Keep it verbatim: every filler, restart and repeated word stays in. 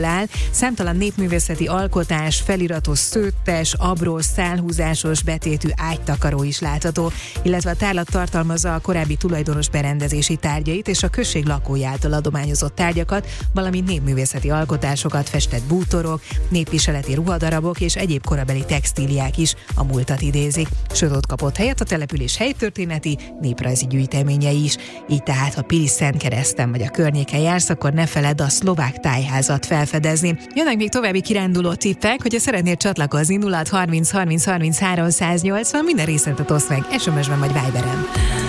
áll. Számtalan népművészeti alkotás, feliratos szőttes, abrós, szálhúzásos betétű ágytakaró is látható, illetve a tárlat tartalmazza a korábbi tulajdonos berendezési tárgyait és a község lakói által adományozott tárgyakat, valamint népművészeti alkotásokat, festett bútorok, népviseleti ruhadarabok és egyéb korabeli textíliák is a múltat idézik. Sőt, ott kapott helyet a település helytörténeti, néprajzi gyűjteményei is. Így tehát, ha Pilis-Szentkereszten vagy a környéken jársz, akkor ne feledd a szlovák tájházat felfedezni. Jönnek még további kiránduló tippek, hogyha szeretnél csatlakozni nulla hat harminc harminc harminchárom száz nyolcvan, minden részletet oszd meg es em es-ben vagy Viberen.